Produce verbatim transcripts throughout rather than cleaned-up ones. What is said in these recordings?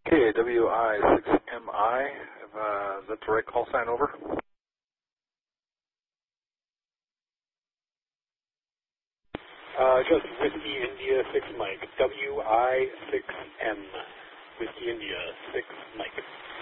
Okay, W I six M I, uh, is that the right call sign, over? Uh, just Whiskey India six Mike. W I six M. Whiskey India six Mike.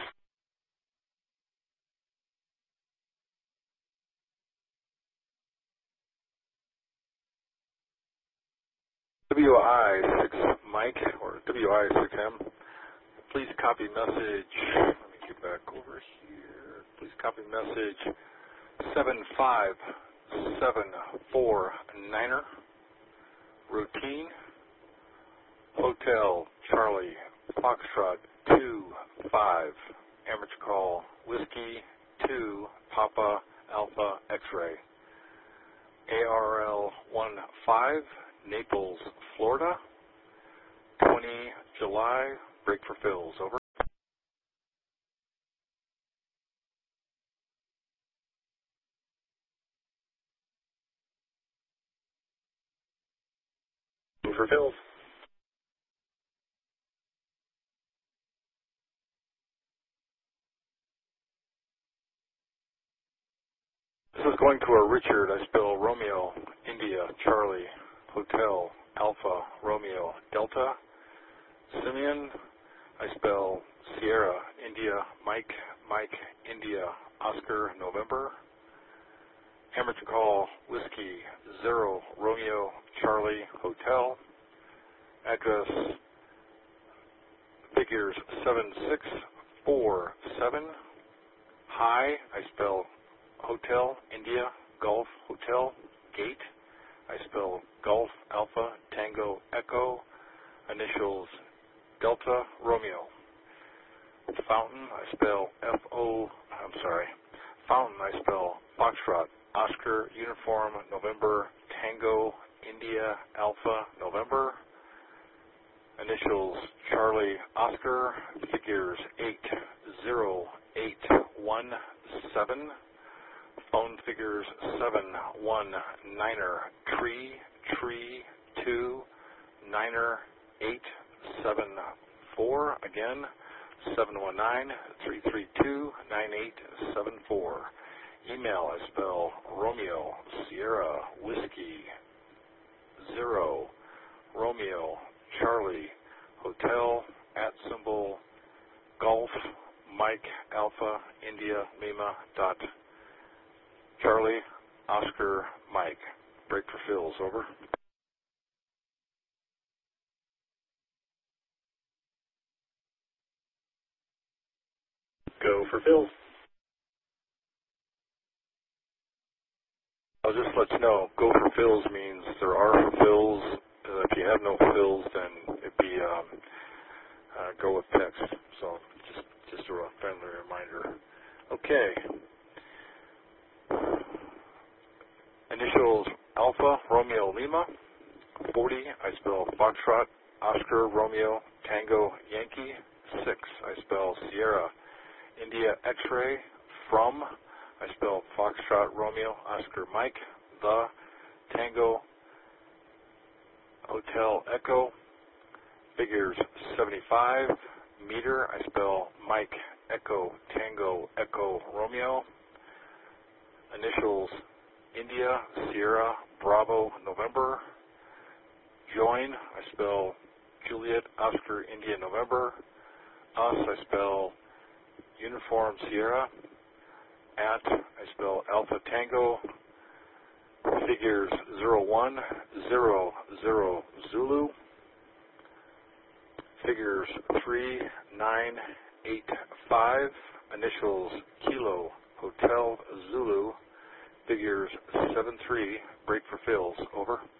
W I six Mike, or W I six M, please copy message, let me get back over here, please copy message seven five seven four niner, routine, Hotel Charlie Foxtrot two five, amateur call, Whiskey two Papa Alpha X-ray, A R L one five, Naples, Florida, twenty July, break for fills, over. For Phil. This is going to a Richard. I spell Romeo, India, Charlie, Hotel, Alpha, Romeo, Delta. Simeon, I spell Sierra, India, Mike, Mike, India, Oscar, November. Amateur call, Whiskey, Zero, Romeo, Charlie, Hotel. Address, figures seven six four seven. Hi, I spell Hotel, India, Golf, Hotel, Gate. I spell Golf, Alpha, Tango, Echo, initials Delta, Romeo. Fountain, I spell F O, I'm sorry, Fountain, I spell Foxtrot, Oscar, Uniform, November, Tango, India, Alpha, November. Initials Charlie, Oscar, figures eight zero eight one seven. Phone figures seven one niner, tree, tree, two, niner, eight, seven, four. Again, seven one nine, three three two, nine eight seven four. Email, I spell Romeo, Sierra, Whiskey, Zero, Romeo, Charlie, Hotel, at symbol, Golf, Mike, Alpha, India, Lima, dot, Charlie, Oscar, Mike. Break for fills, over. Go for Phil. I'll just let you know, go for fills means there are fills. Uh, if you have no fills, then it'd be um, uh, go with text. So just just a friendly reminder. Okay. Initials Alpha, Romeo, Lima. forty, I spell Foxtrot, Oscar, Romeo, Tango, Yankee. six, I spell Sierra, India, X-ray. From, I spell Foxtrot, Romeo, Oscar, Mike. The, Tango, Hotel, Echo. Figures seventy-five. Meter, I spell Mike, Echo, Tango, Echo, Romeo. Initials India, Sierra, Bravo, November. Join, I spell Juliet, Oscar, India, November. Us, I spell Uniform, Sierra. At, I spell Alpha, Tango. Figures zero one zero zero Zulu. Figures three nine eight five. Initials Kilo, Hotel, Zulu. Figures seven three. Break for fills, over.